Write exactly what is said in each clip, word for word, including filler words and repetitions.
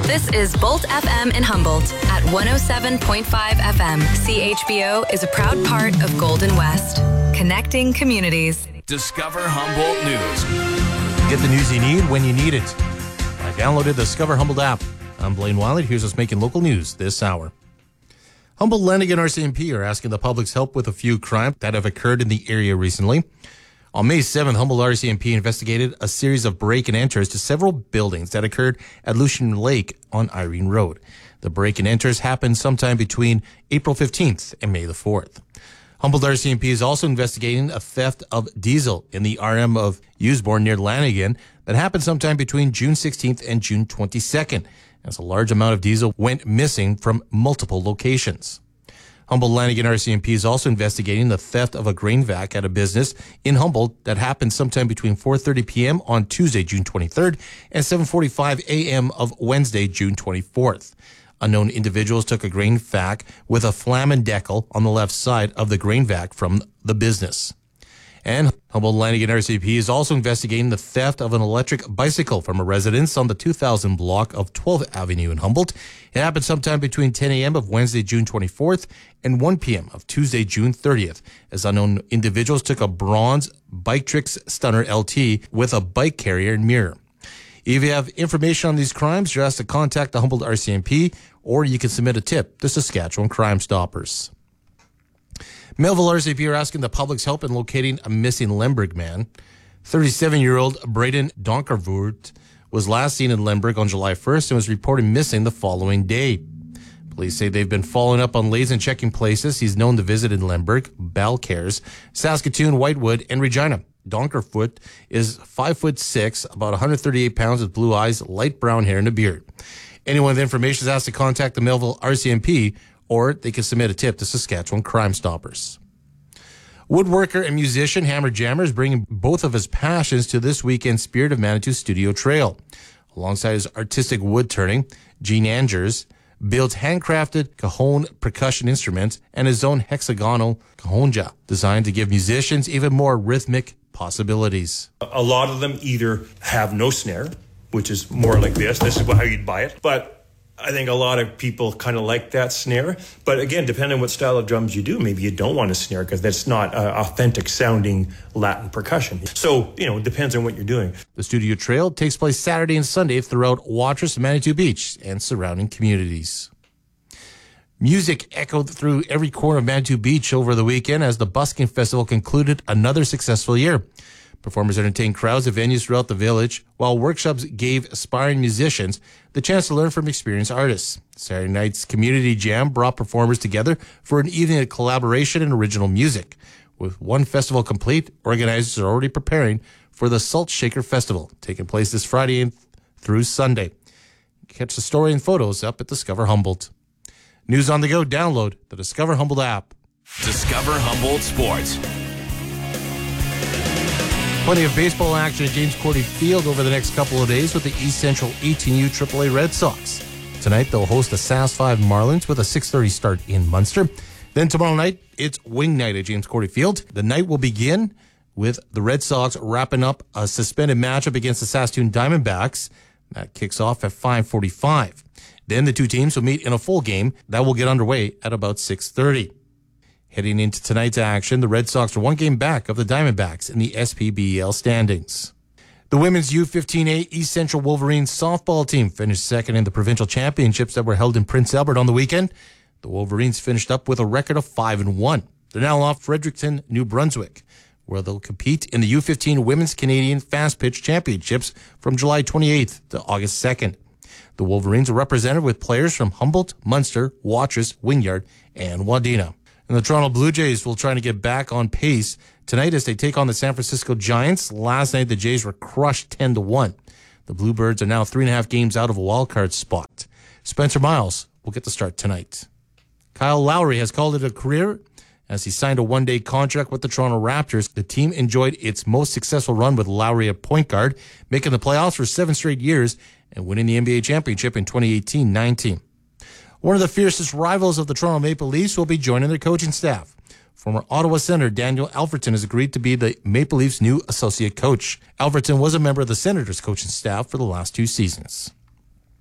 This is Bolt F M in Humboldt at one oh seven point five F M. C H B O is a proud part of Golden West, connecting communities. Discover Humboldt News. Get the news you need when you need it. I downloaded the Discover Humboldt app. I'm Blaine Wiley. Here's what's making local news this hour. Humboldt Lanigan R C M P are asking the public's help with a few crimes that have occurred in the area recently. On May seventh, Humboldt R C M P investigated a series of break and enters to several buildings that occurred at Lucian Lake on Irene Road. The break and enters happened sometime between April fifteenth and May the fourth. Humboldt R C M P is also investigating a theft of diesel in the R M of Usborne near Lanigan that happened sometime between June sixteenth and June twenty-second, as a large amount of diesel went missing from multiple locations. Humboldt Lanigan R C M P is also investigating the theft of a grain vac at a business in Humboldt that happened sometime between four thirty p.m. on Tuesday, June twenty-third, and seven forty-five a.m. of Wednesday, June twenty-fourth. Unknown individuals took a grain vac with a flamen decal on the left side of the grain vac from the business. And Humboldt Lanigan R C M P is also investigating the theft of an electric bicycle from a residence on the two thousand block of twelfth Avenue in Humboldt. It happened sometime between ten a.m. of Wednesday, June twenty-fourth and one p.m. of Tuesday, June thirtieth, as unknown individuals took a bronze Biketrix Stunner L T with a bike carrier and mirror. If you have information on these crimes, you're asked to contact the Humboldt R C M P, or you can submit a tip to Saskatchewan Crime Stoppers. Melville R C M P are asking the public's help in locating a missing Lemberg man. thirty-seven-year-old Braden Donkervoort was last seen in Lemberg on July first and was reported missing the following day. Police say they've been following up on leads and checking places he's known to visit in Lemberg, Balcares, Saskatoon, Whitewood, and Regina. Donkervoort is five foot six, about one hundred thirty-eight pounds, with blue eyes, light brown hair, and a beard. Anyone with information is asked to contact the Melville R C M P, or they can submit a tip to Saskatchewan Crime Stoppers. Woodworker and musician Hammer Jammer is bringing both of his passions to this weekend's Spirit of Manitou Studio Trail. Alongside his artistic wood turning, Gene Angers builds handcrafted cajon percussion instruments and his own hexagonal cajonja, designed to give musicians even more rhythmic possibilities. A lot of them either have no snare, which is more like this. This is how you'd buy it. But I think a lot of people kind of like that snare. But again, depending on what style of drums you do, maybe you don't want a snare because that's not uh, authentic sounding Latin percussion. So, you know, it depends on what you're doing. The Studio Trail takes place Saturday and Sunday throughout Watrous and Manitou Beach and surrounding communities. Music echoed through every corner of Manitou Beach over the weekend as the Busking Festival concluded another successful year. Performers entertained crowds at venues throughout the village, while workshops gave aspiring musicians the chance to learn from experienced artists. Saturday night's Community Jam brought performers together for an evening of collaboration and original music. With one festival complete, organizers are already preparing for the Salt Shaker Festival, taking place this Friday through Sunday. Catch the story and photos up at Discover Humboldt. News on the go, download the Discover Humboldt app. Discover Humboldt Sports. Plenty of baseball action at James Cordy Field over the next couple of days with the East Central eighteen U triple A Red Sox. Tonight, they'll host the Sask five Marlins with a six thirty start in Munster. Then tomorrow night, it's Wing Night at James Cordy Field. The night will begin with the Red Sox wrapping up a suspended matchup against the Saskatoon Diamondbacks. That kicks off at five forty-five. Then the two teams will meet in a full game. That will get underway at about six thirty. Heading into tonight's action, the Red Sox are one game back of the Diamondbacks in the S P B E L standings. The women's U fifteen A East Central Wolverines softball team finished second in the provincial championships that were held in Prince Albert on the weekend. The Wolverines finished up with a record of five and one. They're now off Fredericton, New Brunswick, where they'll compete in the U fifteen Women's Canadian Fast Pitch Championships from July twenty-eighth to August second. The Wolverines are represented with players from Humboldt, Munster, Watrous, Wynyard, and Wadena. And the Toronto Blue Jays will try to get back on pace tonight as they take on the San Francisco Giants. Last night, the Jays were crushed ten to one. The Bluebirds are now three and a half games out of a wildcard spot. Spencer Miles will get the start tonight. Kyle Lowry has called it a career as he signed a one-day contract with the Toronto Raptors. The team enjoyed its most successful run with Lowry at point guard, making the playoffs for seven straight years and winning the N B A championship in twenty eighteen nineteen. One of the fiercest rivals of the Toronto Maple Leafs will be joining their coaching staff. Former Ottawa Senator Daniel Alfredson has agreed to be the Maple Leafs' new associate coach. Alfredson was a member of the Senators' coaching staff for the last two seasons.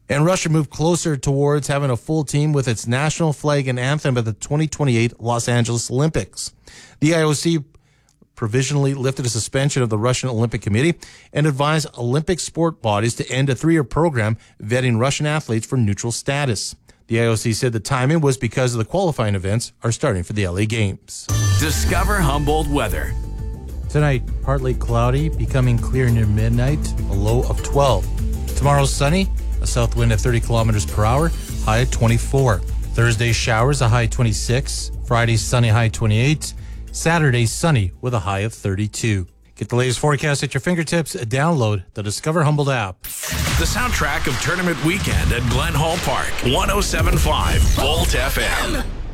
And Russia moved closer towards having a full team with its national flag and anthem at the twenty twenty-eight Los Angeles Olympics. The I O C provisionally lifted a suspension of the Russian Olympic Committee and advised Olympic sport bodies to end a three-year program vetting Russian athletes for neutral status. The I O C said the timing was because of the qualifying events are starting for the L A Games. Discover Humboldt weather. Tonight, partly cloudy, becoming clear near midnight, a low of twelve. Tomorrow, sunny, a south wind at thirty kilometers per hour, high at twenty-four. Thursday, showers, a high twenty-six. Friday, sunny, high twenty-eight. Saturday, sunny with a high of thirty-two. Get the latest forecast at your fingertips. Download the Discover Humboldt app. The soundtrack of Tournament Weekend at Glen Hall Park. one oh seven point five Volt F M.